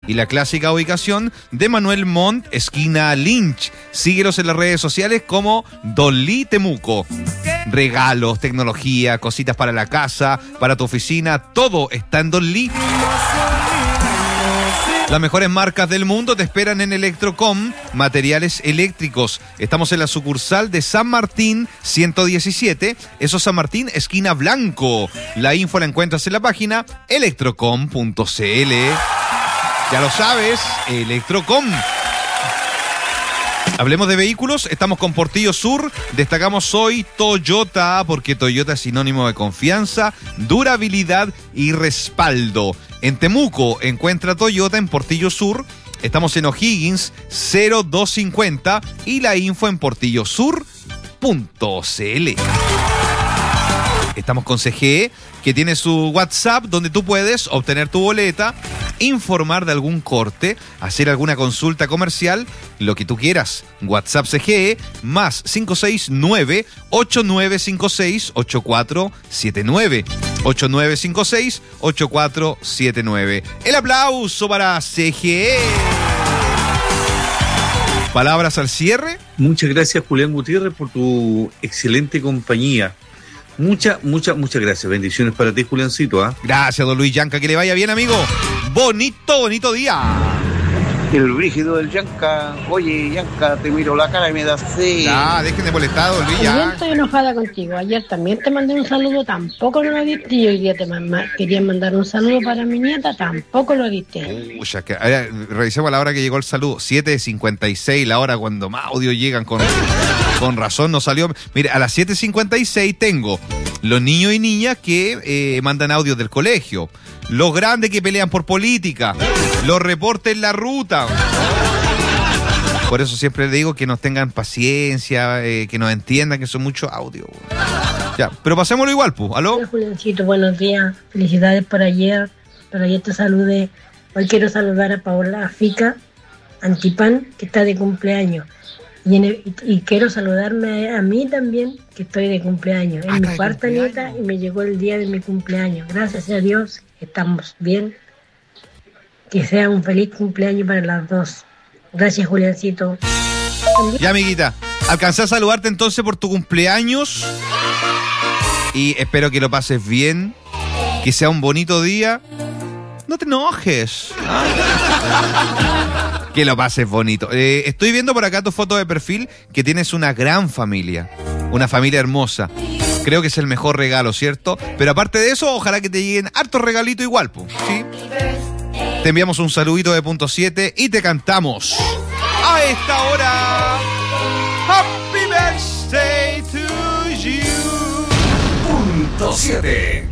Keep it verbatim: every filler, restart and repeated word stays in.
y la clásica ubicación de Manuel Montt, esquina Lynch. Síguelos en las redes sociales como Donli Temuco. Regalos, tecnología, cositas para la casa, para tu oficina, todo está en Donli. Las mejores marcas del mundo te esperan en Electrocom, materiales eléctricos. Estamos en la sucursal de San Martín ciento diecisiete, eso es San Martín, esquina Blanco. La info la encuentras en la página electrocom punto c l. Ya lo sabes, Electrocom. Hablemos de vehículos, estamos con Portillo Sur, destacamos hoy Toyota, porque Toyota es sinónimo de confianza, durabilidad y respaldo. En Temuco encuentra Toyota en Portillo Sur, estamos en O'Higgins cero dos cincuenta y la info en portillosur punto c l. Estamos con C G E, que tiene su WhatsApp donde tú puedes obtener tu boleta, informar de algún corte, hacer alguna consulta comercial, lo que tú quieras. WhatsApp C G E más cinco seis nueve, ocho nueve cinco seis, ocho cuatro siete nueve. ocho nueve cinco seis, ocho cuatro siete nueve. El aplauso para C G E. ¿Palabras al cierre? Muchas gracias, Julián Gutiérrez, por tu excelente compañía. Muchas, muchas, muchas gracias. Bendiciones para ti, Juliancito. ¿eh? Gracias, don Luis Yanca. Que le vaya bien, amigo. Bonito, bonito día. El brígido del Yanca. Oye, Yanca, te miro la cara y me das sed. Ah, dejen de molestar, don Luis. También estoy enojada contigo. Ayer también te mandé un saludo, tampoco lo diste. Y hoy día te man- quería mandar un saludo para mi nieta, tampoco lo diste. Uy, ya que, a ver, revisemos la hora que llegó el saludo. siete cincuenta y seis, la hora cuando más audios llegan con, con razón. No salió. Mire, a las siete cincuenta y seis tengo los niños y niñas que eh, mandan audios del colegio. Los grandes que pelean por política. Los reportes en la ruta. Por eso siempre les digo que nos tengan paciencia, eh, que nos entiendan que son muchos audios. Ya, pero pasémoslo igual, pues. ¿Aló? Hola, Juliancito, buenos días. Felicidades por ayer. Por ayer te saludé. Hoy quiero saludar a Paola Fica Antipán, que está de cumpleaños. Y, en el- y quiero saludarme a mí también, que estoy de cumpleaños. Ah, Es mi está de cuarta cumpleaños. nieta y me llegó el día de mi cumpleaños. Gracias a Dios, estamos bien. Que sea un feliz cumpleaños para las dos. Gracias, Juliancito. Ya, amiguita, alcancé a saludarte entonces por tu cumpleaños y espero que lo pases bien, que sea un bonito día. No te enojes. ¿Ah? Que lo pases bonito. Eh, estoy viendo por acá tu foto de perfil, que tienes una gran familia, una familia hermosa. Creo que es el mejor regalo, ¿cierto? Pero aparte de eso, ojalá que te lleguen hartos regalitos igual, po, ¿sí? Te enviamos un saludito de punto siete y te cantamos a esta hora Happy Birthday to you. Punto siete.